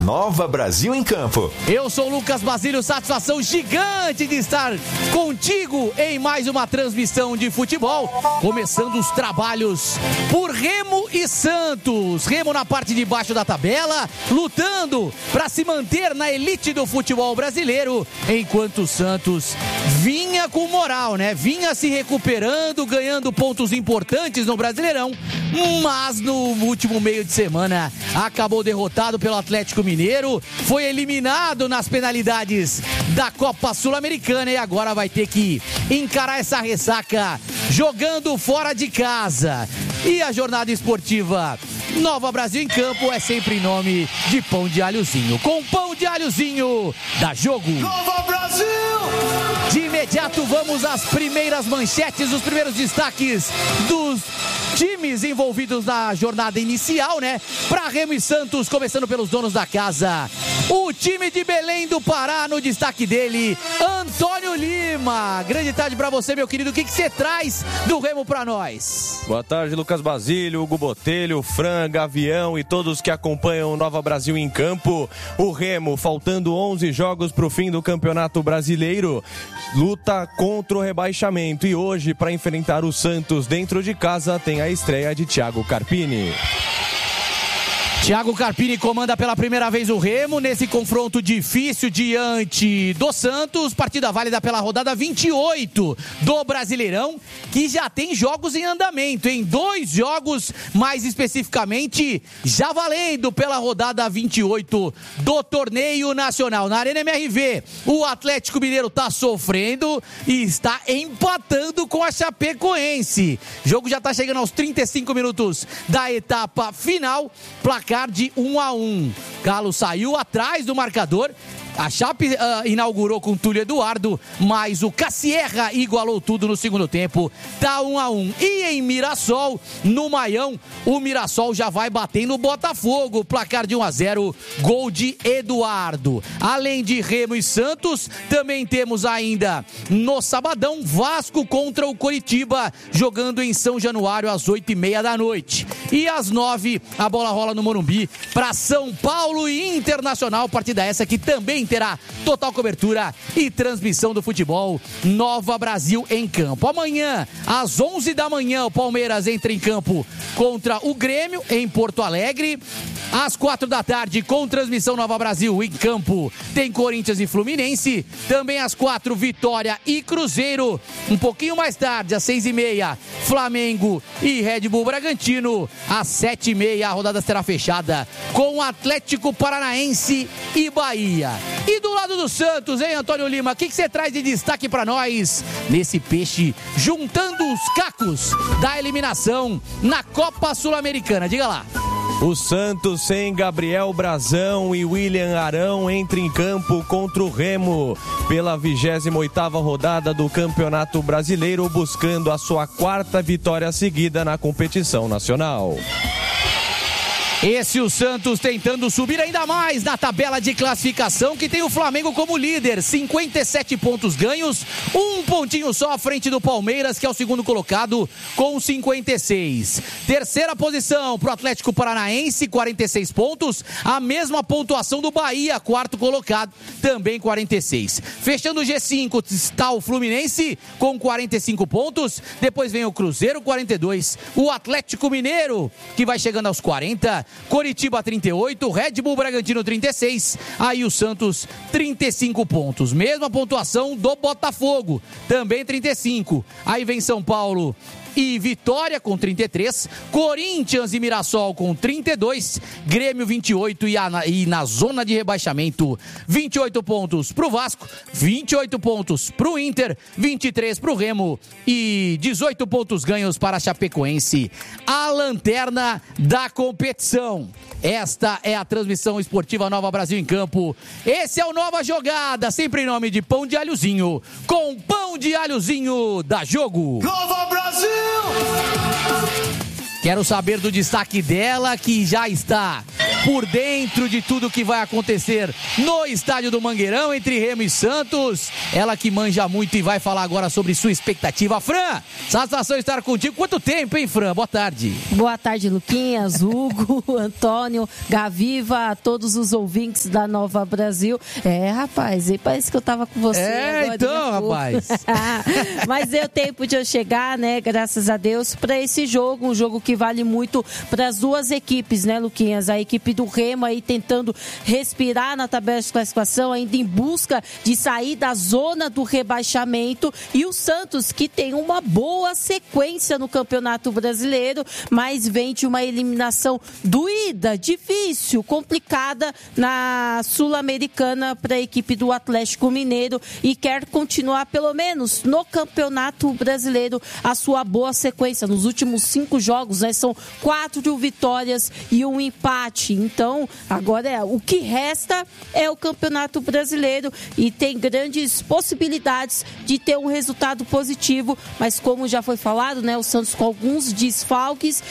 Nova Brasil em Campo. Eu sou o Lucas Basílio, satisfação gigante de estar contigo em mais uma transmissão de futebol. Começando os trabalhos por Remo e Santos. Remo na parte de baixo da tabela, lutando para se manter na elite do futebol brasileiro, enquanto o Santos vinha com moral, né? Vinha se recuperando, ganhando pontos importantes no Brasileirão, mas no último meio de semana acabou derrotado pelo Atlético Mineiro, foi eliminado nas penalidades da Copa Sul-Americana e agora vai ter que encarar essa ressaca jogando fora de casa. E a jornada esportiva Nova Brasil em Campo é sempre em nome de Pão de Alhozinho. Com Pão de Alhozinho, dá jogo. Nova Brasil! De imediato vamos às primeiras manchetes, os primeiros destaques dos times envolvidos na jornada inicial, né? Para Remo e Santos, começando pelos donos da casa. O time de Belém do Pará, no destaque dele, Antônio Lima. Grande tarde para você, meu querido. O que você traz do Remo para nós? Boa tarde, Lucas Basílio, Hugo Botelho, Fran, Gavião e todos que acompanham o Nova Brasil em Campo. O Remo, faltando 11 jogos para o fim do Campeonato Brasileiro, luta contra o rebaixamento. E hoje, para enfrentar o Santos dentro de casa, tem a estreia de Thiago Carpini. Thiago Carpini comanda pela primeira vez o Remo nesse confronto difícil diante do Santos, partida válida pela rodada 28 do Brasileirão, que já tem jogos em andamento, em 2 jogos mais especificamente, já valendo pela rodada 28 do torneio nacional. Na Arena MRV, o Atlético Mineiro está sofrendo e está empatando com a Chapecoense. O jogo já está chegando aos 35 minutos da etapa final, placar de 1-1. Galo saiu atrás do marcador. A Chape inaugurou com Túlio Eduardo, mas o Cassierra igualou tudo no segundo tempo. Tá 1-1. E em Mirassol, no Maião, o Mirassol já vai bater no Botafogo. Placar de 1-0, gol de Eduardo. Além de Remo e Santos, também temos ainda no sabadão Vasco contra o Coritiba, jogando em São Januário às 8h30 da noite. E às 9h, a bola rola no Morumbi para São Paulo e Internacional. Partida essa que também terá total cobertura e transmissão do futebol Nova Brasil em Campo. Amanhã, às 11 da manhã, o Palmeiras entra em campo contra o Grêmio em Porto Alegre. Às 4 da tarde, com transmissão Nova Brasil em Campo, tem Corinthians e Fluminense. Também às 4, Vitória e Cruzeiro. Um pouquinho mais tarde, às 6h30, Flamengo e Red Bull Bragantino. Às 7h30, a rodada será fechada com Atlético Paranaense e Bahia. E do lado do Santos, hein, Antônio Lima? O que você traz de destaque para nós nesse peixe juntando os cacos da eliminação na Copa Sul-Americana? Diga lá. O Santos, sem Gabriel Brazão e William Arão, entra em campo contra o Remo pela 28ª rodada do Campeonato Brasileiro, buscando a sua 4ª vitória seguida na competição nacional. Esse o Santos tentando subir ainda mais na tabela de classificação, que tem o Flamengo como líder, 57 pontos ganhos, 1 pontinho só à frente do Palmeiras, que é o segundo colocado, com 56. Terceira posição para o Atlético Paranaense, 46 pontos, a mesma pontuação do Bahia, quarto colocado, também 46. Fechando o G5 está o Fluminense com 45 pontos, depois vem o Cruzeiro, 42, o Atlético Mineiro, que vai chegando aos 40, Coritiba 38, Red Bull Bragantino 36, aí o Santos 35 pontos, mesma pontuação do Botafogo, também 35, aí vem São Paulo e Vitória com 33, Corinthians e Mirassol com 32, Grêmio 28 e na zona de rebaixamento 28 pontos pro Vasco, 28 pontos pro Inter, 23 pro Remo e 18 pontos ganhos para a Chapecoense, a lanterna da competição. Esta é a transmissão esportiva Nova Brasil em Campo. Esse é o Nova Jogada, sempre em nome de Pão de Alhozinho. Com Pão de Alhozinho, dá jogo. Nova Brasil! Quero saber do destaque dela, que já está por dentro de tudo que vai acontecer no estádio do Mangueirão entre Remo e Santos. Ela que manja muito e vai falar agora sobre sua expectativa. Fran, satisfação estar contigo. Quanto tempo, hein, Fran? Boa tarde. Boa tarde, Luquinhas, Hugo, Antônio, Gaviva, todos os ouvintes da Nova Brasil. Rapaz, parece que eu tava com você agora. Então, rapaz. Mas deu tempo de eu chegar, né, graças a Deus, para esse jogo, um jogo que vale muito para as duas equipes, né, Luquinhas? A equipe do Remo aí tentando respirar na tabela de classificação, ainda em busca de sair da zona do rebaixamento, e o Santos, que tem uma boa sequência no Campeonato Brasileiro, mas vem de uma eliminação doída, difícil, complicada na Sul-Americana para a equipe do Atlético Mineiro, e quer continuar pelo menos no Campeonato Brasileiro a sua boa sequência. Nos últimos 5 jogos, né, são 4 vitórias e 1 empate. Então, agora o que resta é o Campeonato Brasileiro, e tem grandes possibilidades de ter um resultado positivo, mas como já foi falado, né, o Santos com alguns desfalques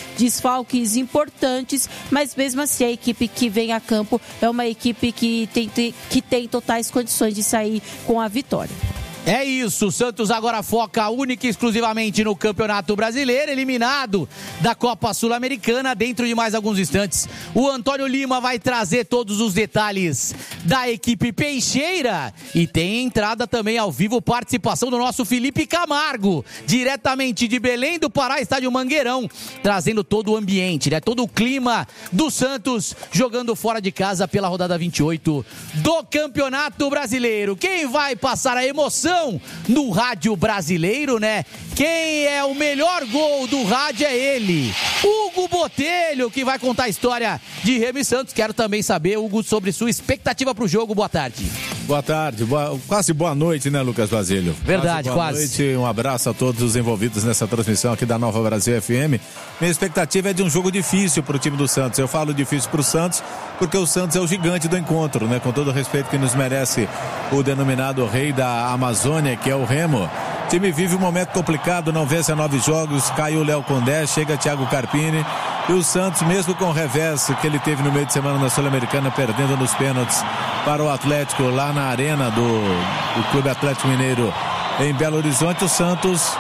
importantes, mas mesmo assim a equipe que vem a campo é uma equipe que tem totais condições de sair com a vitória. É isso, o Santos agora foca única e exclusivamente no Campeonato Brasileiro, eliminado da Copa Sul-Americana. Dentro de mais alguns instantes, o Antônio Lima vai trazer todos os detalhes da equipe peixeira, e tem entrada também ao vivo, participação do nosso Felipe Camargo, diretamente de Belém do Pará, estádio Mangueirão, trazendo todo o ambiente, né? Todo o clima do Santos jogando fora de casa pela rodada 28 do Campeonato Brasileiro. Quem vai passar a emoção no rádio brasileiro, né? Quem é o melhor gol do rádio é ele, Hugo Botelho, que vai contar a história de Remo e Santos. Quero também saber, Hugo, sobre sua expectativa para o jogo. Boa tarde. Boa tarde, quase boa noite, né, Lucas Basílio? Verdade, boa noite, um abraço a todos os envolvidos nessa transmissão aqui da Nova Brasil FM. Minha expectativa é de um jogo difícil para o time do Santos. Eu falo difícil para o Santos porque o Santos é o gigante do encontro, né? Com todo o respeito que nos merece o denominado rei da Amazônia, que é o Remo. O time vive um momento complicado, não vence há 9 jogos, caiu o Léo Condé, chega Thiago Carpini, e o Santos, mesmo com o revés que ele teve no meio de semana na Sul-Americana, perdendo nos pênaltis para o Atlético lá na arena do Clube Atlético Mineiro em Belo Horizonte, o Santos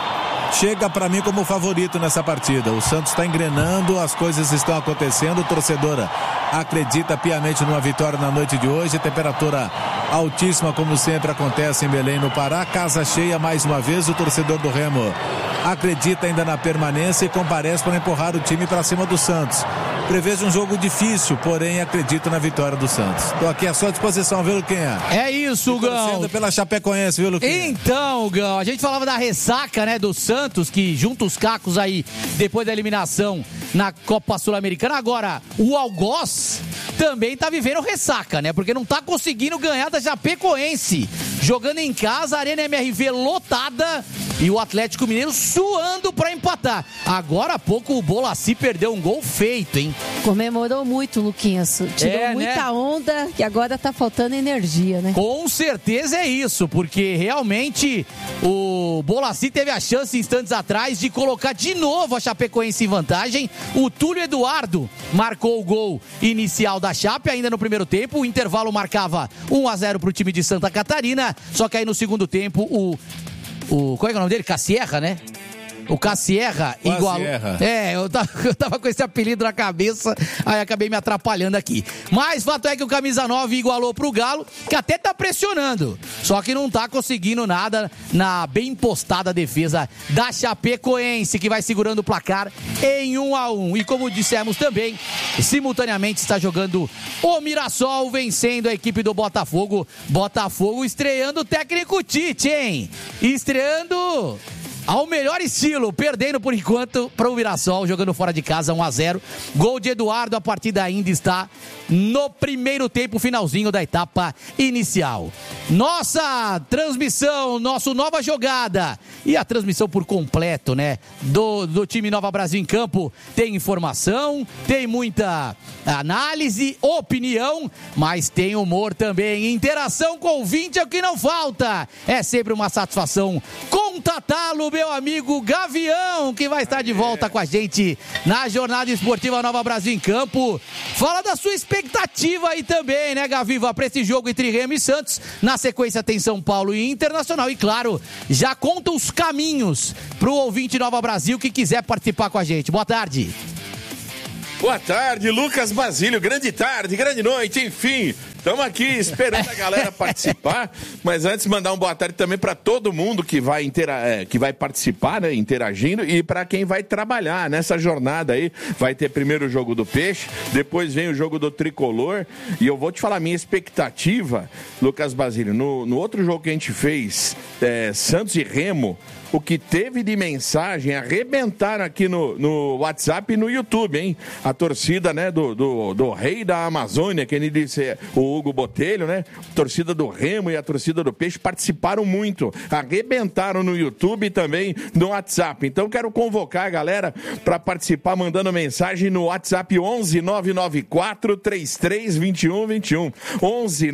chega para mim como favorito nessa partida. O Santos está engrenando, as coisas estão acontecendo, o torcedor acredita piamente numa vitória na noite de hoje, temperatura altíssima como sempre acontece em Belém, no Pará, casa cheia mais uma vez, o torcedor do Remo acredita ainda na permanência e comparece para empurrar o time para cima do Santos. Prevejo um jogo difícil, porém acredito na vitória do Santos. Estou aqui à sua disposição, viu, Luquinha? É isso, Gão. Torcendo pela Chapecoense, viu, Luquinha? Então, Gão, a gente falava da ressaca, né, do Santos, que junta os cacos aí depois da eliminação na Copa Sul-Americana. Agora, o Algoz também tá vivendo ressaca, né? Porque não tá conseguindo ganhar da Chapecoense. Jogando em casa, a Arena MRV lotada e o Atlético Mineiro suando pra empatar. Agora há pouco o Bolaci perdeu um gol feito, hein? Comemorou muito, Luquinhas. Tirou muita onda e agora tá faltando energia, né? Com certeza é isso, porque realmente o Bolaci teve a chance instantes atrás de colocar de novo a Chapecoense em vantagem. O Túlio Eduardo marcou o gol inicial da Chape ainda no primeiro tempo. O intervalo marcava 1-0 pro time de Santa Catarina, só que aí no segundo tempo qual é o nome dele? Cassierra, né? O Cassierra igualou. Eu tava com esse apelido na cabeça, aí acabei me atrapalhando aqui. Mas fato é que o camisa 9 igualou pro Galo, que até tá pressionando, só que não tá conseguindo nada na bem postada defesa da Chapecoense, que vai segurando o placar em 1-1. E como dissemos também, simultaneamente está jogando o Mirassol, vencendo a equipe do Botafogo. Botafogo estreando o técnico Tite, hein? Estreando ao melhor estilo, perdendo por enquanto para o Mirassol, jogando fora de casa 1-0. Gol de Eduardo, a partida ainda está no primeiro tempo, finalzinho da etapa inicial. Nossa transmissão, nossa nova jogada e a transmissão por completo, né, do time Nova Brasil em Campo. Tem informação, tem muita análise, opinião, mas tem humor também. Interação com o ouvinte é o que não falta. É sempre uma satisfação com contatá-lo, meu amigo Gavião, que vai estar de volta com a gente na Jornada Esportiva Nova Brasil em Campo. Fala da sua expectativa aí também, né, Gaviva, para esse jogo entre Remo e Santos. Na sequência tem São Paulo e Internacional. E claro, já conta os caminhos pro ouvinte Nova Brasil que quiser participar com a gente. Boa tarde. Boa tarde, Lucas Basílio. Grande tarde, grande noite, enfim. Estamos aqui esperando a galera participar, mas antes mandar uma boa tarde também para todo mundo que vai participar, né, interagindo, e para quem vai trabalhar nessa jornada aí. Vai ter primeiro o jogo do Peixe, depois vem o jogo do Tricolor, e eu vou te falar minha expectativa, Lucas Basílio, no outro jogo que a gente fez, Santos e Remo, o que teve de mensagem, arrebentaram aqui no WhatsApp e no YouTube, hein? A torcida, né, do rei da Amazônia, que ele disse, o Hugo Botelho, né? A torcida do Remo e a torcida do Peixe participaram muito, arrebentaram no YouTube e também no WhatsApp. Então quero convocar a galera para participar mandando mensagem no WhatsApp 11 994 33 21 21. 11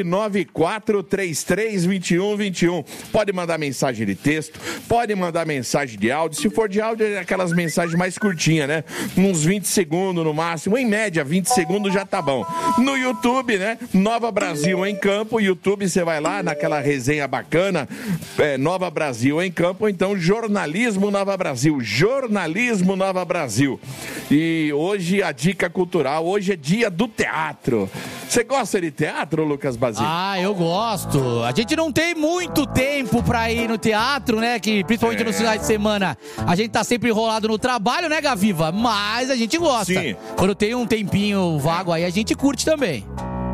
994 33 21 21. Pode mandar mensagem de texto, pode mandar mensagem de áudio. Se for de áudio, é aquelas mensagens mais curtinhas, né? Uns 20 segundos no máximo. Em média, 20 segundos já tá bom. No YouTube, né? Nova Brasil em Campo. YouTube, você vai lá naquela resenha bacana. Nova Brasil em Campo. Então, Jornalismo Nova Brasil. Jornalismo Nova Brasil. E hoje a dica cultural. Hoje é dia do teatro. Você gosta de teatro, Lucas Basílio? Ah, eu gosto. A gente não tem muito tempo pra ir no teatro, né? Que principalmente nos finais de semana a gente tá sempre enrolado no trabalho, né, Gaviva? Mas a gente gosta. Sim. Quando tem um tempinho vago aí, a gente curte também.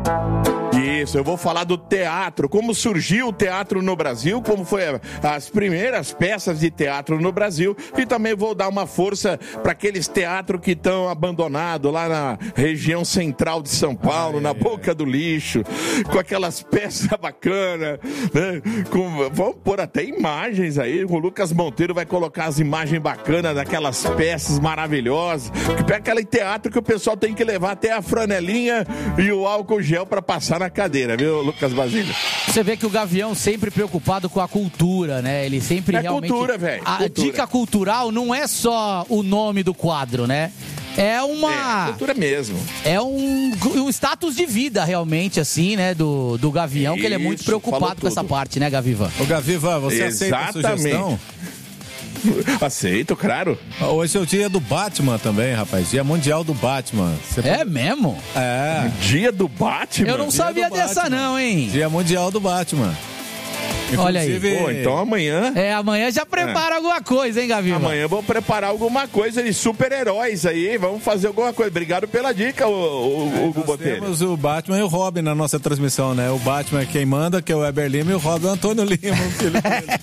Isso, eu vou falar do teatro, como surgiu o teatro no Brasil, como foi as primeiras peças de teatro no Brasil, e também vou dar uma força para aqueles teatros que estão abandonados lá na região central de São Paulo, na boca do lixo, com aquelas peças bacanas, né? Vamos pôr até imagens aí, o Lucas Monteiro vai colocar as imagens bacanas daquelas peças maravilhosas, que é aquele teatro que o pessoal tem que levar até a franelinha e o álcool gel para passar na cadeira, viu, Lucas Basílio? Você vê que o Gavião sempre preocupado com a cultura, né? Ele sempre realmente... cultura, velho. A dica cultural não é só o nome do quadro, né? É uma... cultura mesmo. É um status de vida, realmente, assim, né? Do Gavião, que ele é muito preocupado com essa parte, né, Gaviva? Ô, Gaviva, você aceita a sugestão? Aceito, claro. Hoje é o dia do Batman também, rapaz. Dia mundial do Batman. É mesmo? É. Dia do Batman? Eu não sabia dessa não, hein? Dia mundial do Batman. Olha aí. Pô, então amanhã... amanhã já prepara alguma coisa, hein, Gaviva? Amanhã vamos preparar alguma coisa de super-heróis aí. Vamos fazer alguma coisa. Obrigado pela dica, o Hugo Botelho. Temos o Batman e o Robin na nossa transmissão, né? O Batman é quem manda, que é o Weber Lima, e o Robin é o Antônio Lima, o filho dele.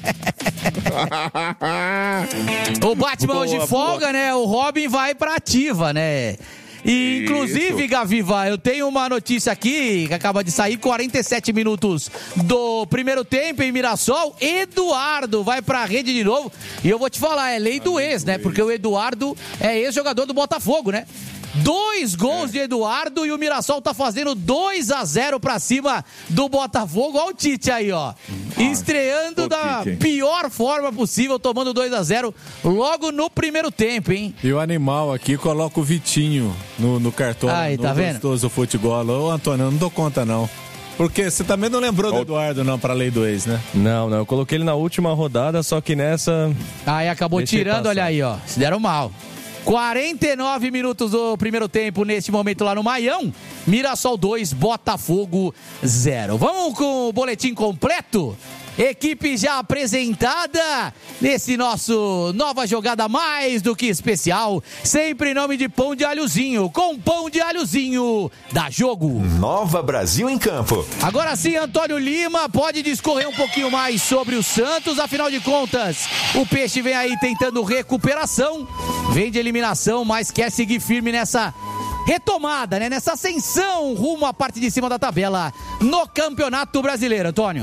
O Batman hoje folga, né? O Robin vai pra ativa, né? E, inclusive, Gaviva, eu tenho uma notícia aqui que acaba de sair, 47 minutos do primeiro tempo em Mirassol. Eduardo vai pra rede de novo. E eu vou te falar, é lei do ex, né? Porque o Eduardo é ex-jogador do Botafogo, né? 2 gols de Eduardo e o Mirassol tá fazendo 2-0 pra cima do Botafogo. Olha o Tite aí, ó. Estreando da pior forma possível, tomando 2-0 logo no primeiro tempo, hein? E o animal aqui coloca o Vitinho no cartão. Aí, tá vendo? Gostoso futebol. Ô, Antônio, eu não dou conta, não. Porque você também não lembrou do Eduardo, não, pra lei do ex, né? Não, eu coloquei ele na última rodada, só que nessa... Aí acabou tirando, olha aí, ó. Se deram mal. 49 minutos do primeiro tempo neste momento lá no Maião. Mirassol 2, Botafogo 0. Vamos com o boletim completo? Equipe já apresentada nesse nosso nova jogada mais do que especial. Sempre em nome de Pão de Alhozinho. Com Pão de Alhozinho, dá jogo. Nova Brasil em Campo. Agora sim, Antônio Lima pode discorrer um pouquinho mais sobre o Santos. Afinal de contas, o Peixe vem aí tentando recuperação. Vem de eliminação, mas quer seguir firme nessa retomada, né? Nessa ascensão rumo à parte de cima da tabela no Campeonato Brasileiro, Antônio.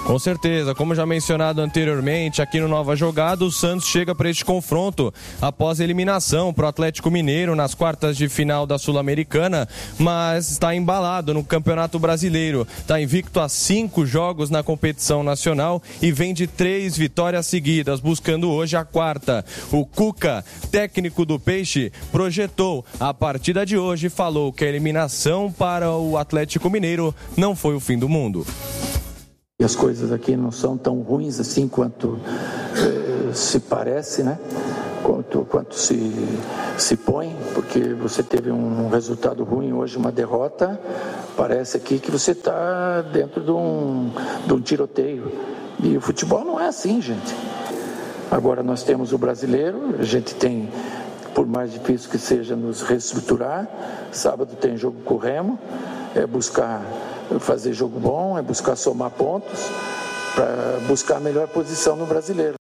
Com certeza, como já mencionado anteriormente, aqui no Nova Jogada, o Santos chega para este confronto após a eliminação para o Atlético Mineiro nas quartas de final da Sul-Americana, mas está embalado no Campeonato Brasileiro. Está invicto a 5 jogos na competição nacional e vem de 3 vitórias seguidas, buscando hoje a 4ª. O Cuca, técnico do Peixe, projetou a partida de hoje e falou que a eliminação para o Atlético Mineiro não foi o fim do mundo. E as coisas aqui não são tão ruins assim quanto se parece, né? Quanto se põe, porque você teve um resultado ruim hoje, uma derrota, parece aqui que você está dentro de um tiroteio. E o futebol não é assim, gente. Agora nós temos o brasileiro, a gente tem, por mais difícil que seja, nos reestruturar. Sábado tem jogo com o Remo, é buscar fazer jogo bom, é buscar somar pontos para buscar a melhor posição no brasileiro.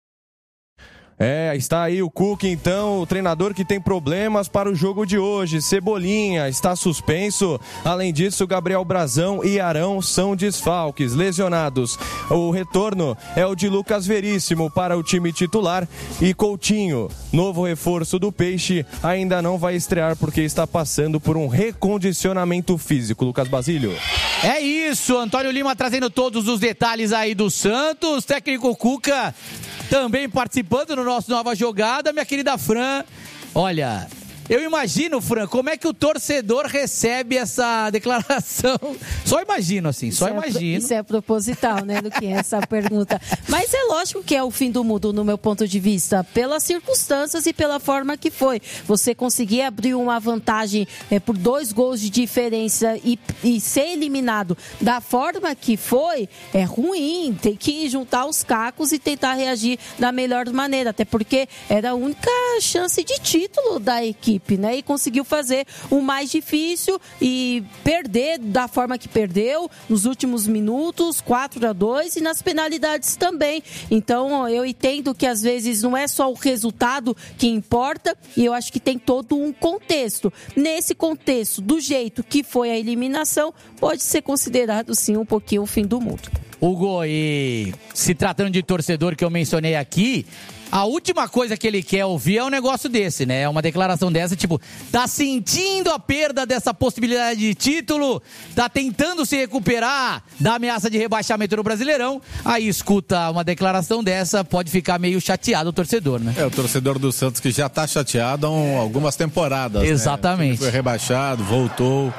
Está aí o Cuca, então, o treinador que tem problemas para o jogo de hoje. Cebolinha está suspenso. Além disso, Gabriel Brazão e Arão são desfalques, lesionados. O retorno é o de Lucas Veríssimo para o time titular. E Coutinho, novo reforço do Peixe, ainda não vai estrear porque está passando por um recondicionamento físico. Lucas Basílio. É isso, Antônio Lima trazendo todos os detalhes aí do Santos. Técnico Cuca também participando no nosso Nova Jogada, minha querida Fran. Olha, eu imagino, Fran, como é que o torcedor recebe essa declaração. Só imagino, assim, só imagino. Isso é proposital, né, do que é essa pergunta. Mas é lógico que é o fim do mundo, no meu ponto de vista, pelas circunstâncias e pela forma que foi. Você conseguir abrir uma vantagem por 2 gols de diferença e ser eliminado da forma que foi, é ruim. Tem que juntar os cacos e tentar reagir da melhor maneira, até porque era a única chance de título da equipe, né? E conseguiu fazer o mais difícil e perder da forma que perdeu nos últimos minutos, 4-2, e nas penalidades também. Então eu entendo que às vezes não é só o resultado que importa, e eu acho que tem todo um contexto. Nesse contexto, do jeito que foi a eliminação, pode ser considerado sim um pouquinho o fim do mundo. Hugo, e se tratando de torcedor que eu mencionei aqui, a última coisa que ele quer ouvir é um negócio desse, né? É uma declaração dessa, tipo, tá sentindo a perda dessa possibilidade de título, tá tentando se recuperar da ameaça de rebaixamento no Brasileirão, aí escuta uma declaração dessa, pode ficar meio chateado o torcedor, né? É, o torcedor do Santos que já tá chateado há algumas temporadas. Exatamente. Né? Foi rebaixado, voltou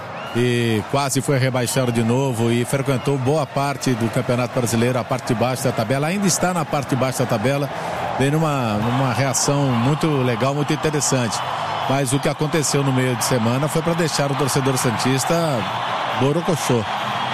e quase foi rebaixado de novo e frequentou boa parte do Campeonato Brasileiro, a parte de baixo da tabela, ainda está na parte de baixo da tabela, vem numa reação muito legal, muito interessante. Mas o que aconteceu no meio de semana foi para deixar o torcedor santista borocochô,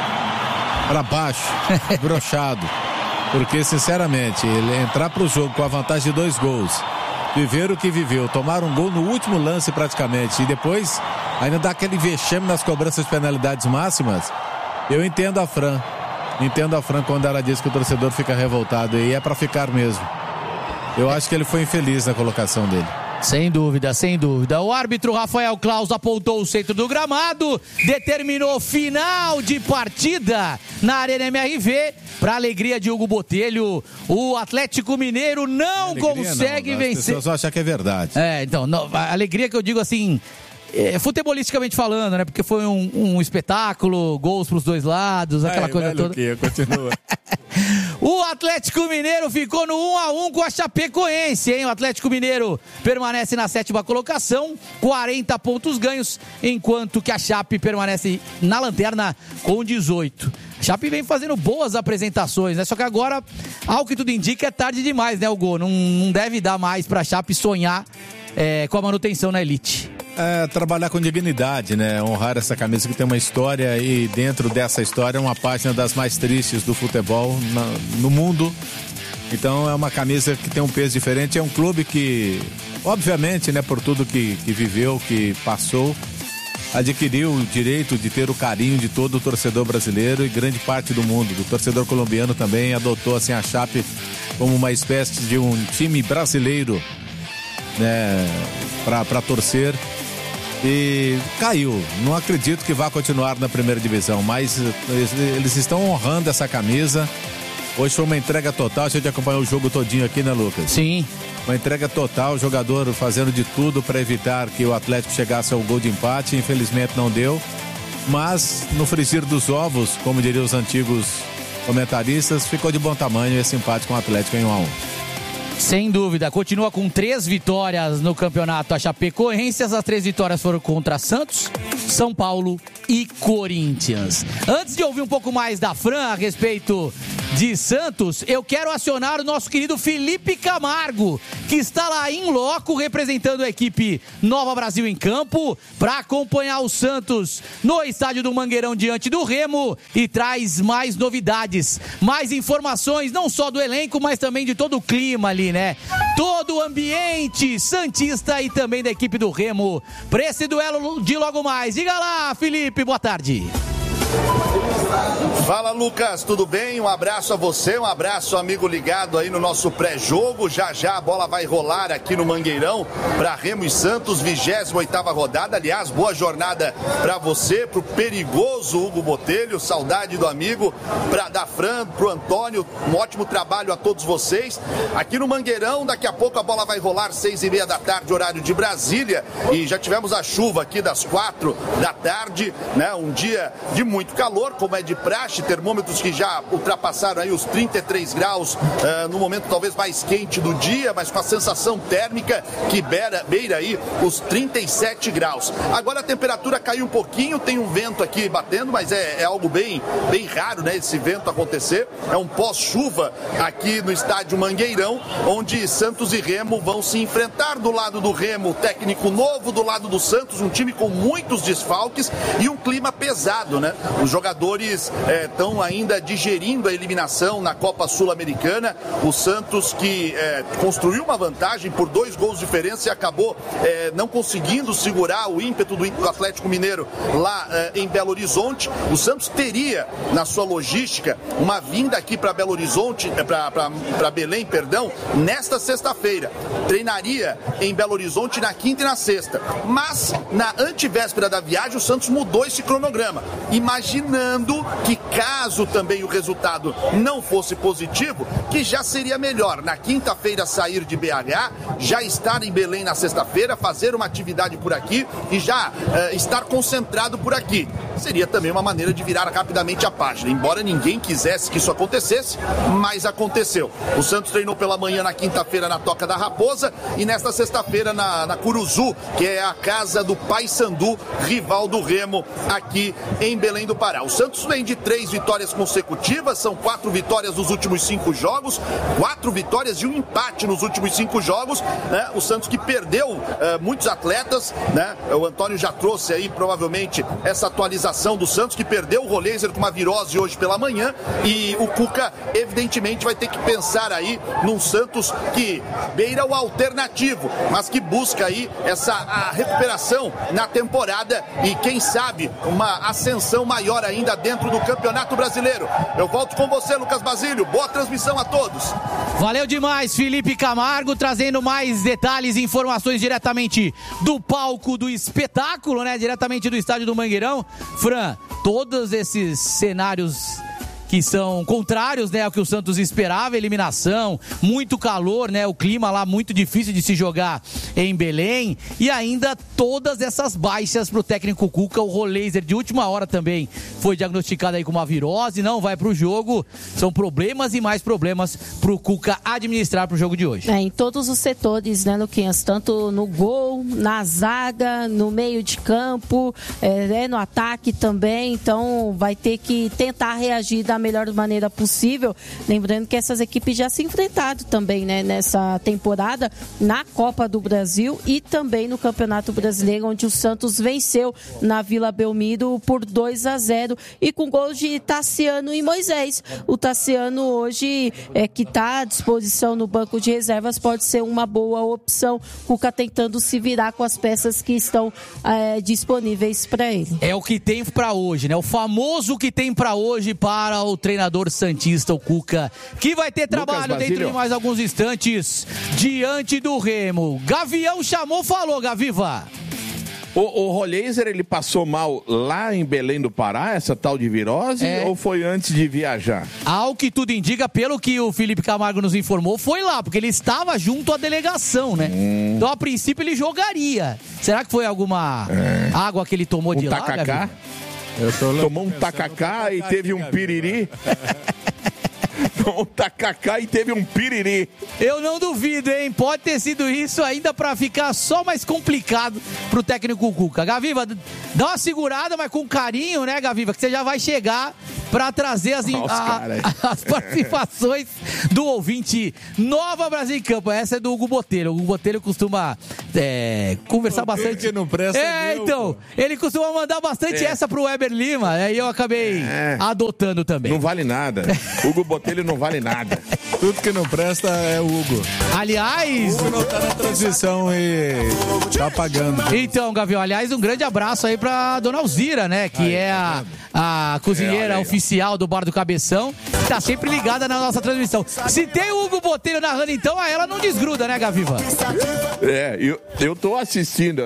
para baixo, broxado. Porque, sinceramente, ele entrar para o jogo com a vantagem de 2 gols, viver o que viveu, tomar um gol no último lance praticamente e depois ainda dá aquele vexame nas cobranças de penalidades máximas. Eu entendo a Fran quando ela diz que o torcedor fica revoltado, e é para ficar mesmo. Eu acho que ele foi infeliz na colocação dele. Sem dúvida, sem dúvida. O árbitro Rafael Claus apontou o centro do gramado, determinou final de partida na Arena MRV. Para alegria de Hugo Botelho, o Atlético Mineiro não consegue vencer. As pessoas vão achar que é verdade. Então, a alegria que eu digo assim, futebolisticamente falando, né? Porque foi um espetáculo, gols pros dois lados, aquela coisa toda. Continua. O Atlético Mineiro ficou no 1-1 com a Chapecoense, hein? O Atlético Mineiro permanece na 7ª colocação, 40 pontos ganhos, enquanto que a Chape permanece na lanterna com 18. A Chape vem fazendo boas apresentações, né? Só que agora, ao que tudo indica, é tarde demais, né, Hugo? Não deve dar mais pra Chape sonhar com a manutenção na elite. Trabalhar com dignidade, né? Honrar essa camisa que tem uma história, e dentro dessa história uma página das mais tristes do futebol no mundo. Então é uma camisa que tem um peso diferente, é um clube que, obviamente, né, por tudo que viveu, que passou, adquiriu o direito de ter o carinho de todo o torcedor brasileiro e grande parte do mundo. O torcedor colombiano também adotou assim a Chape como uma espécie de um time brasileiro, né, para torcer. E caiu. Não acredito que vá continuar na primeira divisão, mas eles estão honrando essa camisa Hoje foi uma entrega total, a gente acompanhou o jogo todinho aqui, né, Lucas? Sim. Uma entrega total, o jogador fazendo de tudo para evitar que o Atlético chegasse ao gol de empate, infelizmente não deu. Mas no frigir dos ovos, como diriam os antigos comentaristas, ficou de bom tamanho esse empate com o Atlético em 1-1. Sem dúvida, continua com 3 vitórias no campeonato a Chapecoense. As 3 vitórias foram contra Santos, São Paulo e Corinthians. Antes de ouvir um pouco mais da Fran a respeito de Santos, eu quero acionar o nosso querido Felipe Camargo, que está lá em loco representando a equipe Nova Brasil em campo para acompanhar o Santos no estádio do Mangueirão diante do Remo e traz mais novidades, mais informações, não só do elenco, mas também de todo o clima ali, né? Todo o ambiente santista e também da equipe do Remo para esse duelo de logo mais. Diga lá, Felipe, boa tarde. Fala, Lucas, tudo bem? Um abraço a você, um abraço, amigo ligado aí no nosso pré-jogo. Já a bola vai rolar aqui no Mangueirão para Remo e Santos, 28ª rodada. Aliás, boa jornada para você, pro perigoso Hugo Botelho, saudade do amigo, da Fran, pro Antônio, um ótimo trabalho a todos vocês. Aqui no Mangueirão, daqui a pouco a bola vai rolar 6:30 da tarde, horário de Brasília, e já tivemos a chuva aqui das 4 da tarde, né? Um dia de muito calor, como é de praxe, termômetros que já ultrapassaram aí os 33 graus, no momento talvez mais quente do dia, mas com a sensação térmica que beira aí os 37 graus. Agora a temperatura caiu um pouquinho, tem um vento aqui batendo, mas é algo bem raro, né, esse vento acontecer. É um pós-chuva aqui no estádio Mangueirão, onde Santos e Remo vão se enfrentar. Do lado do Remo, técnico novo, do lado do Santos, um time com muitos desfalques e um clima pesado, né? Os jogadores estão ainda digerindo a eliminação na Copa Sul-Americana. O Santos, que construiu uma vantagem por 2 gols de diferença e acabou não conseguindo segurar o ímpeto do Atlético Mineiro lá em Belo Horizonte. O Santos teria na sua logística uma vinda aqui para Belo Horizonte, para Belém, perdão, nesta sexta-feira. Treinaria em Belo Horizonte na quinta e na sexta. Mas na antevéspera da viagem o Santos mudou esse cronograma, imaginando que caso também o resultado não fosse positivo, que já seria melhor na quinta-feira sair de BH, já estar em Belém na sexta-feira, fazer uma atividade por aqui e já estar concentrado por aqui. Seria também uma maneira de virar rapidamente a página, embora ninguém quisesse que isso acontecesse, mas aconteceu. O Santos treinou pela manhã na quinta-feira na Toca da Raposa e nesta sexta-feira na Curuzu, que é a casa do Paysandu, rival do Remo aqui em Belém do Pará. O Santos vem de 3 vitórias consecutivas, são 4 vitórias nos últimos 5 jogos, 4 vitórias e um empate nos últimos 5 jogos, né? O Santos que perdeu muitos atletas, né? O Antônio já trouxe aí provavelmente essa atualização do Santos, que perdeu o Roleiser com uma virose hoje pela manhã, e o Cuca evidentemente vai ter que pensar aí num Santos que beira o alternativo, mas que busca aí a recuperação na temporada e quem sabe uma ascensão maior ainda dentro do Campeonato Brasileiro. Eu volto com você, Lucas Basílio. Boa transmissão a todos. Valeu demais, Felipe Camargo, trazendo mais detalhes e informações diretamente do palco do espetáculo, né? Diretamente do estádio do Mangueirão. Fran, todos esses cenários que são contrários, né, ao que o Santos esperava, eliminação, muito calor, né, o clima lá muito difícil de se jogar em Belém, e ainda todas essas baixas pro técnico Cuca. O Roleiser de última hora também foi diagnosticado aí com uma virose, não vai pro jogo. São problemas e mais problemas pro Cuca administrar pro jogo de hoje. Em todos os setores, né, Luquinhas, tanto no gol, na zaga, no meio de campo, no ataque também, então vai ter que tentar reagir da melhor maneira possível, lembrando que essas equipes já se enfrentaram também, né, nessa temporada na Copa do Brasil e também no Campeonato Brasileiro, onde o Santos venceu na Vila Belmiro por 2-0 e com gols de Tassiano e Moisés. O Tassiano hoje que está à disposição no banco de reservas pode ser uma boa opção. Cuca tentando se virar com as peças que estão disponíveis para ele. É o que tem para hoje, né? O famoso que tem para hoje para o treinador santista, o Cuca, que vai ter trabalho dentro de mais alguns instantes diante do Remo. Gavião chamou, falou, Gaviva. O Roleiser, ele passou mal lá em Belém do Pará, essa tal de virose, ou foi antes de viajar? Ao que tudo indica, pelo que o Felipe Camargo nos informou, foi lá, porque ele estava junto à delegação, né? Então, a princípio, ele jogaria. Será que foi alguma água que ele tomou de lá, tacacá? Tomou um tacacá e teve um piriri? Tomou um tacacá e teve um piriri. Eu não duvido, hein? Pode ter sido isso ainda pra ficar só mais complicado pro técnico Cuca. Gaviva, dá uma segurada, mas com carinho, né, Gaviva? Que você já vai chegar pra trazer as participações do ouvinte Nova Brasil em Campo. Essa é do Hugo Botelho. O Hugo Botelho costuma conversar bastante. Que não presta então, ele costuma mandar bastante essa pro Weber Lima. Aí eu acabei adotando também. Não vale nada. Hugo Botelho não vale nada. Tudo que não presta é o Hugo. Aliás... O Hugo não tá na transmissão e tá pagando. Então, Gavião, aliás, um grande abraço aí pra dona Alzira, né? Que é a cozinheira oficial do Bar do Cabeção. Tá sempre ligada na nossa transmissão. Se tem o Hugo Botelho narrando, então, a ela não desgruda, né, Gaviva? Eu tô assistindo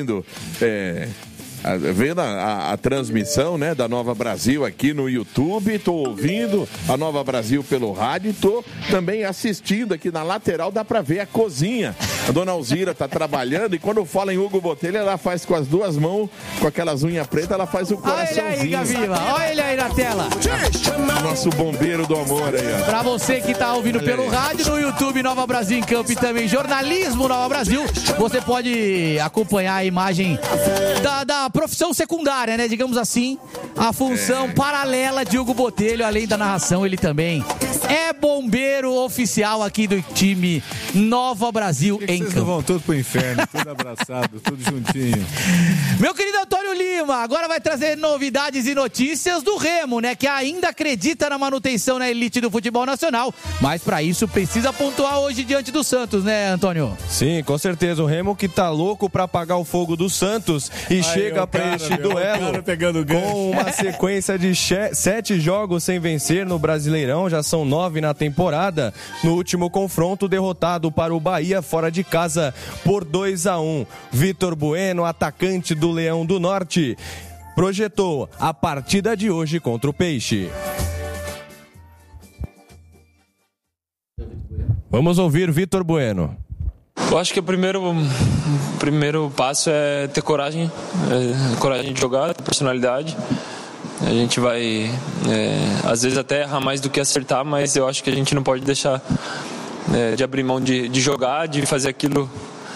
vendo a transmissão, né, da Nova Brasil aqui no YouTube, tô ouvindo a Nova Brasil pelo rádio, tô também assistindo aqui na lateral, dá pra ver a cozinha. A dona Alzira tá trabalhando e quando fala em Hugo Botelho, ela faz com as duas mãos, com aquelas unhas pretas, ela faz o coraçãozinho. Olha aí, Gaviva, olha ele aí na tela. Nosso bombeiro do amor aí, ó. Pra você que tá ouvindo pelo rádio, no YouTube Nova Brasil em Campo e também Jornalismo Nova Brasil, você pode acompanhar a imagem da profissão secundária, né? Digamos assim, a função paralela de Hugo Botelho, além da narração, ele também é bombeiro oficial aqui do time Nova Brasil em Campo. Vocês não vão tudo pro inferno, tudo abraçado, tudo juntinho. Meu querido Antônio Lima, agora vai trazer novidades e notícias do Remo, né? Que ainda acredita na manutenção na elite do futebol nacional, mas para isso precisa pontuar hoje diante do Santos, né, Antônio? Sim, com certeza. O Remo que tá louco para apagar o fogo do Santos e chega para este duelo com uma sequência de 7 jogos sem vencer no Brasileirão, já são 9 na temporada. No último confronto, derrotado para o Bahia fora de casa por 2-1. Vitor Bueno, atacante do Leão do Norte, projetou a partida de hoje contra o Peixe. Vamos ouvir Vitor Bueno. Eu acho que o primeiro passo é ter coragem de jogar, ter personalidade. A gente vai, às vezes até errar mais do que acertar, mas eu acho que a gente não pode deixar de abrir mão de jogar, de fazer aquilo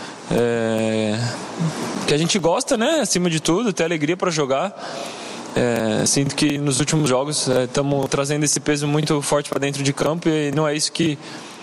que a gente gosta, né? Acima de tudo, ter alegria para jogar. Sinto que nos últimos jogos estamos trazendo esse peso muito forte para dentro de campo e não é isso que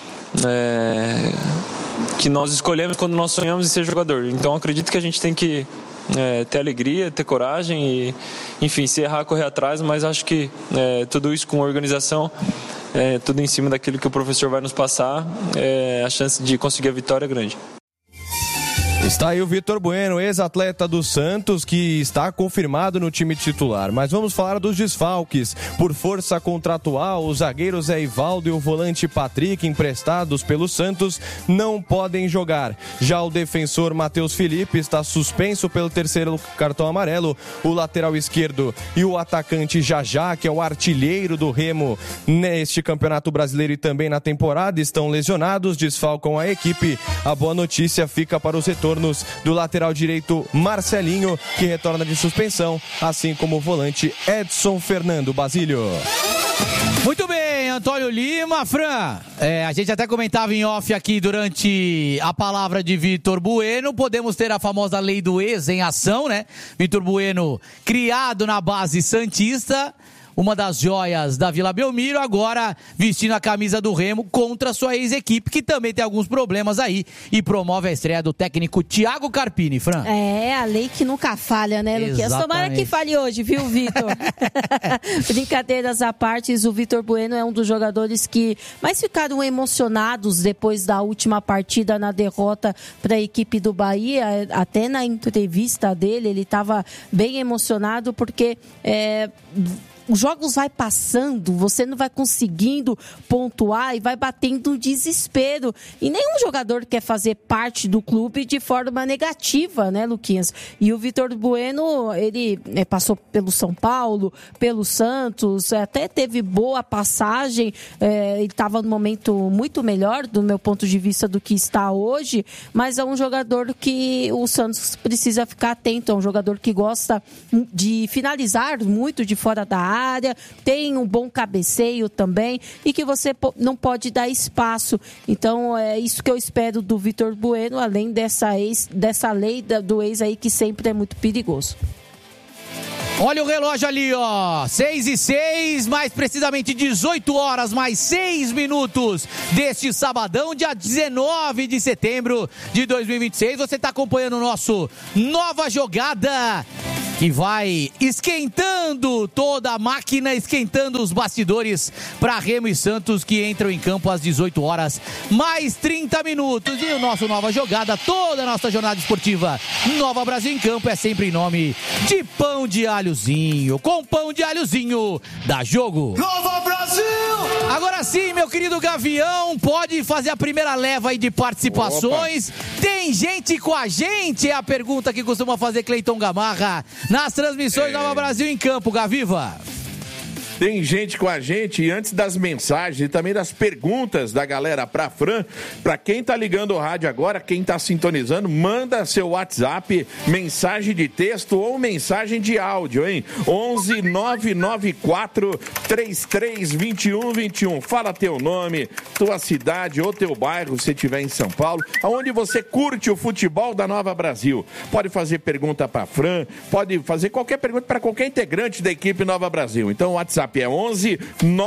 nós escolhemos quando nós sonhamos em ser jogador. Então acredito que a gente tem que ter alegria, ter coragem e, enfim, se errar, correr atrás, mas acho que tudo isso com organização, tudo em cima daquilo que o professor vai nos passar, a chance de conseguir a vitória é grande. Está aí o Vitor Bueno, ex-atleta do Santos, que está confirmado no time titular. Mas vamos falar dos desfalques. Por força contratual, os zagueiros Zé Ivaldo e o volante Patrick, emprestados pelo Santos, não podem jogar. Já o defensor Matheus Felipe está suspenso pelo 3º cartão amarelo. O lateral esquerdo e o atacante Jajá, que é o artilheiro do Remo neste Campeonato Brasileiro e também na temporada, estão lesionados, desfalcam a equipe. A boa notícia fica para os retornos do lateral direito Marcelinho, que retorna de suspensão, assim como o volante Edson Fernando Basílio. Muito bem, Antônio Lima. Fran, a gente até comentava em off aqui durante a palavra de Vitor Bueno, podemos ter a famosa lei do ex em ação, né? Vitor Bueno, criado na base santista, uma das joias da Vila Belmiro, agora vestindo a camisa do Remo contra sua ex-equipe, que também tem alguns problemas aí, e promove a estreia do técnico Thiago Carpini, Fran. A lei que nunca falha, né, Luquinhas? Tomara que falhe hoje, viu, Vitor? Brincadeiras à parte, o Vitor Bueno é um dos jogadores que mais ficaram emocionados depois da última partida na derrota para a equipe do Bahia. Até na entrevista dele, ele estava bem emocionado porque os jogos vai passando, você não vai conseguindo pontuar e vai batendo um desespero. E nenhum jogador quer fazer parte do clube de forma negativa, né, Luquinhas? E o Vitor Bueno, ele passou pelo São Paulo, pelo Santos, até teve boa passagem, ele estava num momento muito melhor, do meu ponto de vista, do que está hoje, mas é um jogador que o Santos precisa ficar atento, é um jogador que gosta de finalizar muito de fora da área, tem um bom cabeceio também e que você não pode dar espaço. Então é isso que eu espero do Vitor Bueno, além dessa lei do ex aí que sempre é muito perigoso. Olha o relógio ali, ó, 6:06, mais precisamente 18 horas, mais 6 minutos deste sabadão, dia 19 de setembro de 2026. Você está acompanhando o nosso Nova Jogada, que vai esquentando toda a máquina, esquentando os bastidores para Remo e Santos, que entram em campo às 18 horas, mais 30 minutos. E o nosso Nova Jogada, toda a nossa jornada esportiva Nova Brasil em Campo, é sempre em nome de Pão de Alhozinho. Com Pão de Alhozinho, dá jogo. Nova Brasil! Agora sim, meu querido Gavião, pode fazer a primeira leva aí de participações. Opa. Tem gente com a gente? É a pergunta que costuma fazer Cleiton Gamarra nas transmissões Nova Brasil em Campo, Gaviva. Tem gente com a gente, e antes das mensagens e também das perguntas da galera pra Fran, pra quem tá ligando o rádio agora, quem tá sintonizando, manda seu WhatsApp, mensagem de texto ou mensagem de áudio, hein? 11 994 33 21 21. Fala teu nome, tua cidade ou teu bairro, se estiver em São Paulo, aonde você curte o futebol da Nova Brasil. Pode fazer pergunta pra Fran, pode fazer qualquer pergunta para qualquer integrante da equipe Nova Brasil. Então o WhatsApp é 11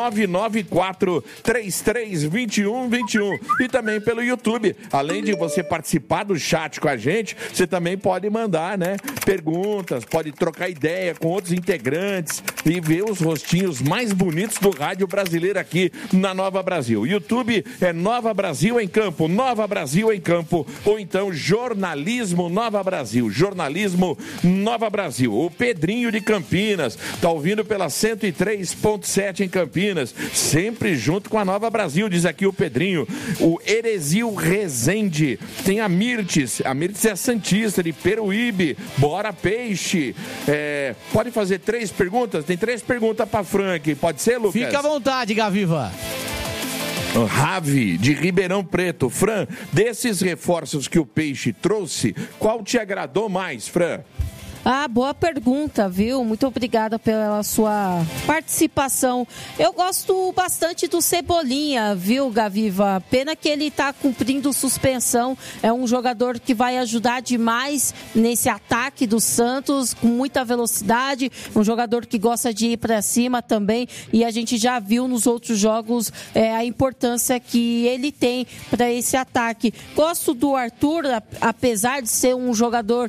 994 33 21 21. E também pelo YouTube. Além de você participar do chat com a gente, você também pode mandar, né, perguntas, pode trocar ideia com outros integrantes e ver os rostinhos mais bonitos do rádio brasileiro aqui na Nova Brasil. YouTube é Nova Brasil em Campo, Nova Brasil em Campo, ou então Jornalismo Nova Brasil, Jornalismo Nova Brasil. O Pedrinho de Campinas tá ouvindo pela 103.7 em Campinas, sempre junto com a Nova Brasil, diz aqui o Pedrinho. O Erezil Rezende, tem a Mirtes é a Santista de Peruíbe. Bora Peixe. Pode fazer 3 perguntas? Tem 3 perguntas para Frank, pode ser, Lucas? Fica à vontade, Gaviva. Ravi, de Ribeirão Preto. Fran, desses reforços que o Peixe trouxe, qual te agradou mais, Fran? Ah, boa pergunta, viu? Muito obrigada pela sua participação. Eu gosto bastante do Cebolinha, viu, Gaviva? Pena que ele está cumprindo suspensão. É um jogador que vai ajudar demais nesse ataque do Santos, com muita velocidade. Um jogador que gosta de ir para cima também. E a gente já viu nos outros jogos a importância que ele tem para esse ataque. Gosto do Arthur, apesar de ser um jogador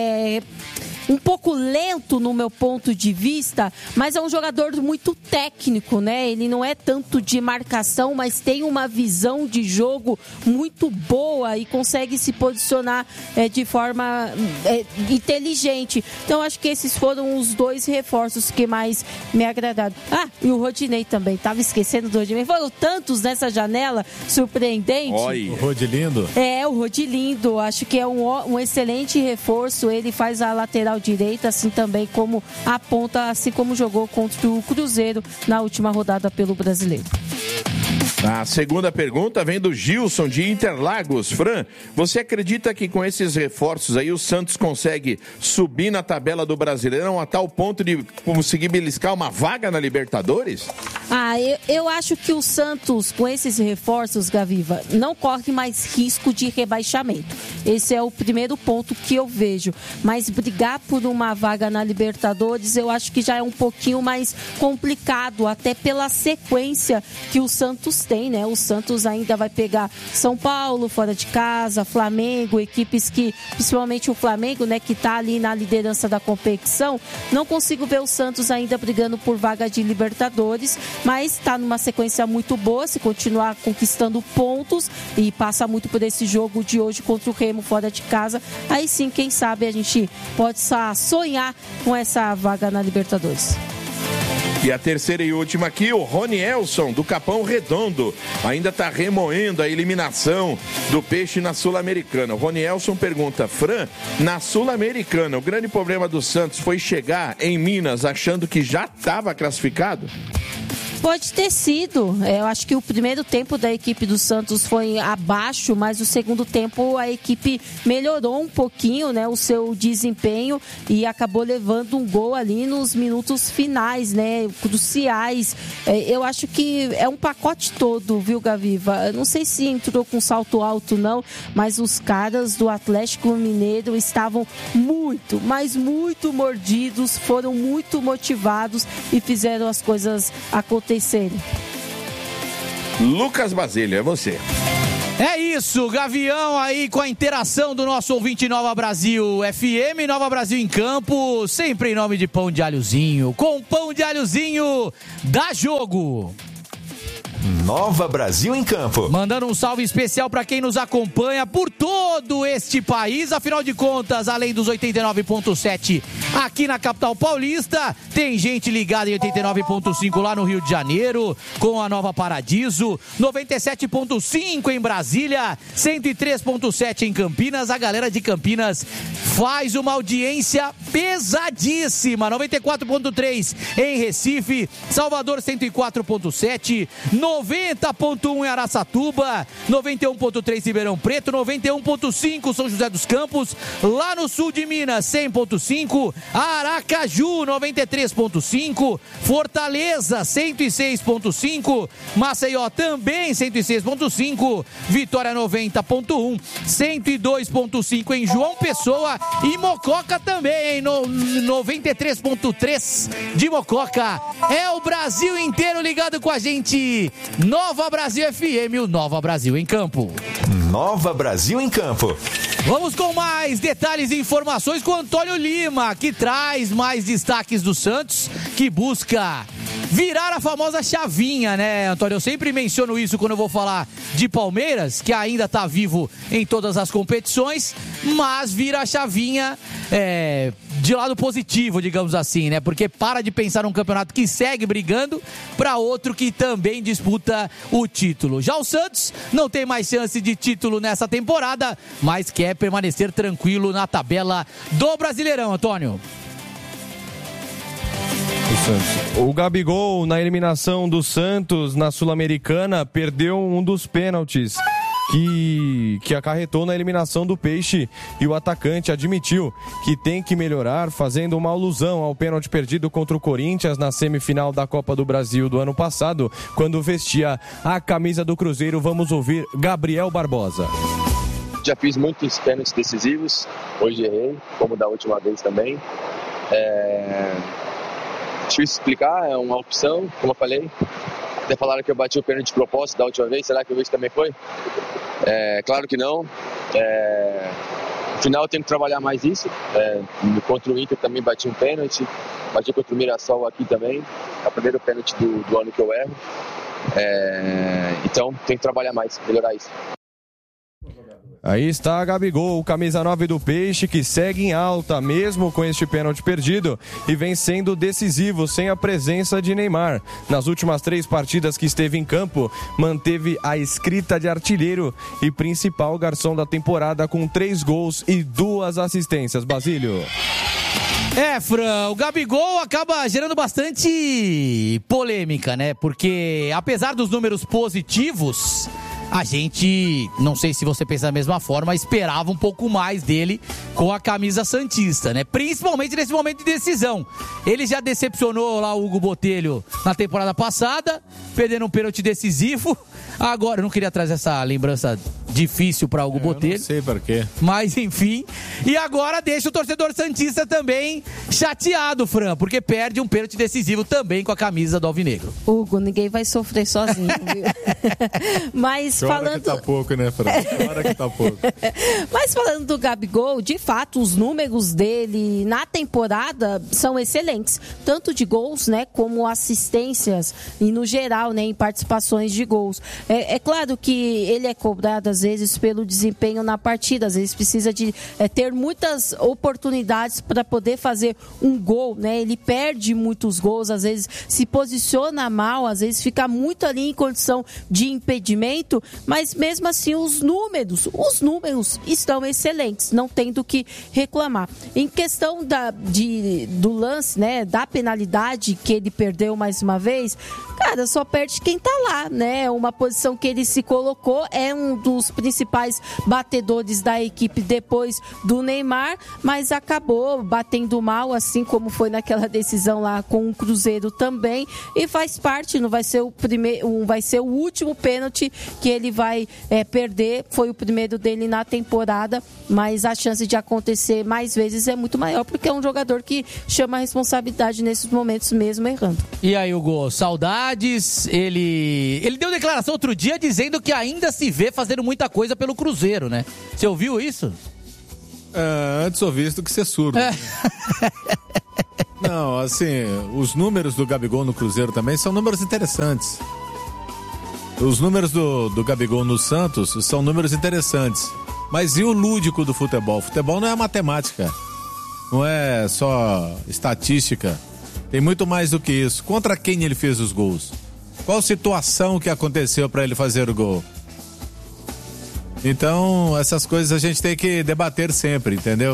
um pouco lento no meu ponto de vista, mas é um jogador muito técnico, né? Ele não é tanto de marcação, mas tem uma visão de jogo muito boa e consegue se posicionar de forma inteligente. Então acho que esses foram os 2 reforços que mais me agradaram. Ah, e o Rodinei também, tava esquecendo do Rodinei. Foram tantos nessa janela, surpreendente. Oi. O Rodilindo? O Rodilindo, acho que é um excelente reforço. Ele faz a lateral direita, assim também como a ponta, assim como jogou contra o Cruzeiro na última rodada pelo Brasileiro. A segunda pergunta vem do Gilson de Interlagos. Fran, você acredita que com esses reforços aí o Santos consegue subir na tabela do Brasileirão a tal ponto de conseguir beliscar uma vaga na Libertadores? Eu acho que o Santos, com esses reforços, Gaviva, não corre mais risco de rebaixamento. Esse é o primeiro ponto que eu vejo. Mas brigar por uma vaga na Libertadores, eu acho que já é um pouquinho mais complicado, até pela sequência que o Santos tem, né? O Santos ainda vai pegar São Paulo, fora de casa, Flamengo, equipes que, principalmente o Flamengo, né, que tá ali na liderança da competição. Não consigo ver o Santos ainda brigando por vaga de Libertadores, mas está numa sequência muito boa, se continuar conquistando pontos e passa muito por esse jogo de hoje contra o Remo fora de casa, aí sim, quem sabe a gente pode sonhar com essa vaga na Libertadores. E a terceira e última aqui, o Ronielson, do Capão Redondo. Ainda está remoendo a eliminação do Peixe na Sul-Americana. O Ronielson pergunta, Fran, na Sul-Americana, o grande problema do Santos foi chegar em Minas achando que já estava classificado? Pode ter sido. Eu acho que o primeiro tempo da equipe do Santos foi abaixo, mas o segundo tempo a equipe melhorou um pouquinho, né, o seu desempenho e acabou levando um gol ali nos minutos finais, né, cruciais. Eu acho que é um pacote todo, viu, Gaviva? Eu não sei se entrou com salto alto não, mas os caras do Atlético Mineiro estavam muito, mas muito mordidos, foram muito motivados e fizeram as coisas acontecerem. Lucas Basílio, é você. É isso, Gavião aí com a interação do nosso ouvinte Nova Brasil FM, Nova Brasil em campo, sempre em nome de Pão de Alhozinho. Com Pão de Alhozinho, dá jogo! Nova Brasil em campo. Mandando um salve especial para quem nos acompanha por todo este país. Afinal de contas, além dos 89.7 aqui na capital paulista, tem gente ligada em 89.5 lá no Rio de Janeiro, com a Nova Paradiso, 97.5 em Brasília, 103.7 em Campinas. A galera de Campinas faz uma audiência pesadíssima. 94.3 em Recife, Salvador 104.7, 90.1 em Araçatuba, 91.3 em Ribeirão Preto, 91.5 São José dos Campos, lá no sul de Minas 100.5, Aracaju 93.5, Fortaleza 106.5, Maceió também 106.5, Vitória 90.1, 102.5 em João Pessoa e Mococa também no 93.3 de Mococa. É o Brasil inteiro ligado com a gente. Nova Brasil FM, o Nova Brasil em campo. Nova Brasil em campo. Vamos com mais detalhes e informações com Antônio Lima, que traz mais destaques do Santos, que busca virar a famosa chavinha, né, Antônio? Eu sempre menciono isso quando eu vou falar de Palmeiras, que ainda está vivo em todas as competições, mas vira a chavinha de lado positivo, digamos assim, né? Porque para de pensar num campeonato que segue brigando para outro que também disputa o título. Já o Santos não tem mais chance de título nessa temporada, mas quer permanecer tranquilo na tabela do Brasileirão, Antônio. O Gabigol, na eliminação do Santos na Sul-Americana, perdeu um dos pênaltis que acarretou na eliminação do Peixe, e o atacante admitiu que tem que melhorar, fazendo uma alusão ao pênalti perdido contra o Corinthians na semifinal da Copa do Brasil do ano passado, quando vestia a camisa do Cruzeiro. Vamos ouvir Gabriel Barbosa. Já fiz muitos pênaltis decisivos, hoje errei, como da última vez também. Difícil explicar, é uma opção, como eu falei. Até falaram que eu bati o pênalti de propósito da última vez, será que hoje também foi? Claro que não. No final eu tenho que trabalhar mais isso. Contra o Inter também bati um pênalti, bati contra o Mirassol aqui também, é o primeiro pênalti do ano que eu erro. Então tem que trabalhar mais, melhorar isso. Aí está Gabigol, camisa 9 do Peixe, que segue em alta mesmo com este pênalti perdido e vem sendo decisivo sem a presença de Neymar. Nas últimas 3 partidas que esteve em campo, manteve a escrita de artilheiro e principal garçom da temporada com 3 gols e 2 assistências. Basílio. Fran, o Gabigol acaba gerando bastante polêmica, né? Porque apesar dos números positivos, a gente, não sei se você pensa da mesma forma, esperava um pouco mais dele com a camisa santista, né? Principalmente nesse momento de decisão. Ele já decepcionou lá o Hugo Botelho na temporada passada, perdendo um pênalti decisivo. Agora, eu não queria trazer essa lembrança difícil para Hugo Botelho. Não sei por quê. Mas, enfim. E agora deixa o torcedor santista também chateado, Fran, porque perde um pênalti decisivo também com a camisa do Alvinegro. Hugo, ninguém vai sofrer sozinho, viu? Mas falando... que tá pouco, né, Fran? Hora que tá pouco. Mas falando do Gabigol, de fato, os números dele na temporada são excelentes. Tanto de gols, né, como assistências e no geral, né, em participações de gols. É claro que ele é cobrado às às vezes, pelo desempenho na partida. Às vezes precisa de ter muitas oportunidades para poder fazer um gol, né? Ele perde muitos gols, às vezes se posiciona mal, às vezes fica muito ali em condição de impedimento, mas mesmo assim os números estão excelentes, não tem do que reclamar. Em questão do lance, né, da penalidade que ele perdeu mais uma vez, cara, só perde quem tá lá, né? Uma posição que ele se colocou, é um dos principais batedores da equipe depois do Neymar, mas acabou batendo mal, assim como foi naquela decisão lá com o Cruzeiro também, e faz parte, não vai ser o primeiro, vai ser o último pênalti que ele vai perder, foi o primeiro dele na temporada, mas a chance de acontecer mais vezes é muito maior, porque é um jogador que chama a responsabilidade nesses momentos mesmo errando. E aí, Hugo, saudades, ele deu declaração outro dia dizendo que ainda se vê fazendo muita coisa pelo Cruzeiro, né? Você ouviu isso? Antes ouvi isso do que ser surdo. Não, assim, os números do Gabigol no Cruzeiro também são números interessantes. Os números do Gabigol no Santos são números interessantes. Mas e o lúdico do futebol? Futebol não é matemática, não é só estatística. Tem muito mais do que isso. Contra quem ele fez os gols? Qual situação que aconteceu para ele fazer o gol? Então, essas coisas a gente tem que debater sempre, entendeu?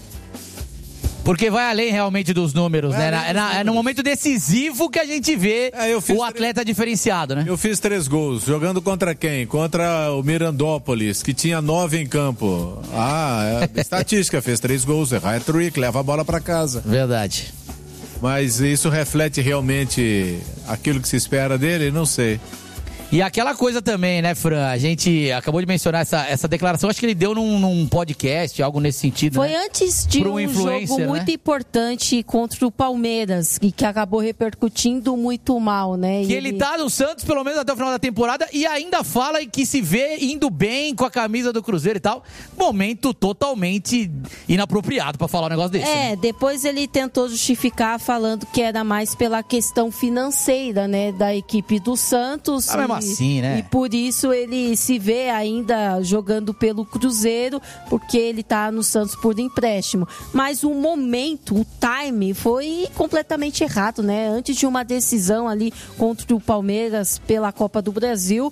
Porque vai além realmente dos números, né? É no momento decisivo que a gente vê o atleta diferenciado, né? Eu fiz 3 gols. Jogando contra quem? Contra o Mirandópolis, que tinha 9 em campo. Estatística, fez 3 gols, é hat-trick, leva a bola para casa. Verdade. Mas isso reflete realmente aquilo que se espera dele? Não sei. E aquela coisa também, né, Fran? A gente acabou de mencionar essa declaração, acho que ele deu num podcast, algo nesse sentido. Foi, né? Antes de um jogo muito importante contra o Palmeiras, que acabou repercutindo muito mal, né? Que ele tá no Santos, pelo menos até o final da temporada, e ainda fala que se vê indo bem com a camisa do Cruzeiro e tal. Momento totalmente inapropriado pra falar um negócio desse. Né? Depois ele tentou justificar falando que era mais pela questão financeira, né, da equipe do Santos. Assim, né? E por isso ele se vê ainda jogando pelo Cruzeiro, porque ele tá no Santos por empréstimo. Mas o momento, o time foi completamente errado, né? Antes de uma decisão ali contra o Palmeiras pela Copa do Brasil,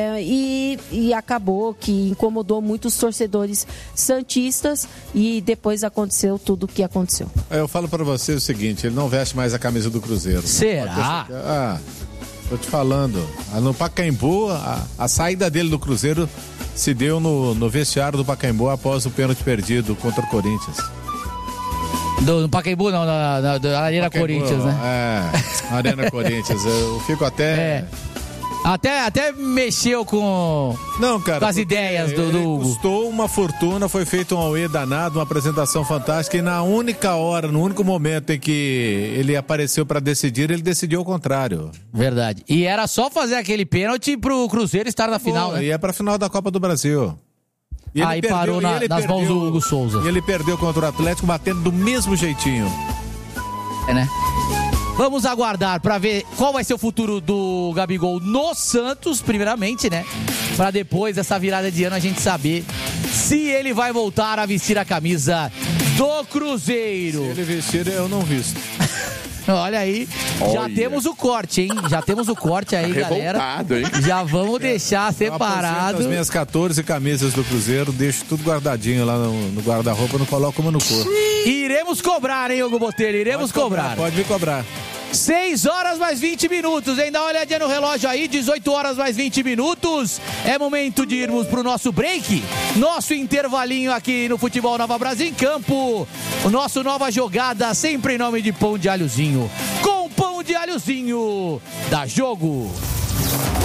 e acabou que incomodou muitos torcedores santistas, e depois aconteceu tudo o que aconteceu. Eu falo para você o seguinte, ele não veste mais a camisa do Cruzeiro. Será? Tô te falando, no Pacaembu, a saída dele do Cruzeiro se deu no vestiário do Pacaembu após o pênalti perdido contra o Corinthians. No Pacaembu não, na Arena Corinthians, né? Arena Corinthians, eu fico até... Até mexeu com as ideias do Hugo. Custou uma fortuna, foi feito um auê danado, uma apresentação fantástica, e na única hora, no único momento em que ele apareceu para decidir, ele decidiu o contrário. Verdade. E era só fazer aquele pênalti pro Cruzeiro estar na final, né? E é pra final da Copa do Brasil. Aí parou nas mãos do Hugo Souza. E ele perdeu contra o Atlético, batendo do mesmo jeitinho. Né? Vamos aguardar para ver qual vai ser o futuro do Gabigol no Santos, primeiramente, né? Para depois dessa virada de ano a gente saber se ele vai voltar a vestir a camisa do Cruzeiro. Se ele vestir, eu não visto. Olha aí, já temos o corte, hein? Já temos o corte aí, galera. Hein? Já vamos deixar separado. As minhas 14 camisas do Cruzeiro, deixo tudo guardadinho lá no guarda-roupa, não coloco uma no corpo. Iremos cobrar, hein, Hugo Botelho? Iremos cobrar. Pode me cobrar. 6 horas mais 20 minutos, hein? Dá uma olhadinha no relógio aí, 18 horas mais 20 minutos. É momento de irmos pro nosso break, nosso intervalinho aqui no Futebol Nova Brasil em Campo. O nosso Nova Jogada, sempre em nome de Pão de Alhozinho. Com Pão de Alhozinho, dá jogo.